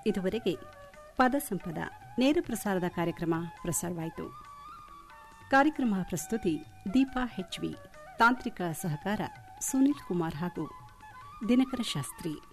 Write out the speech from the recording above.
ಇದುವರೆಗೆ ಪದ ಸಂಪದ ನೇರ ಪ್ರಸಾರದ ಕಾರ್ಯಕ್ರಮ ಪ್ರಸಾರವಾಯಿತು. ಕಾರ್ಯಕ್ರಮ ಪ್ರಸ್ತುತಿ ದೀಪಾ ಹೆಚ್ವಿ, ತಾಂತ್ರಿಕ ಸಹಕಾರ ಸುನಿಲ್ ಕುಮಾರ್ ಹಾಗೂ ದಿನಕರ ಶಾಸ್ತ್ರಿ.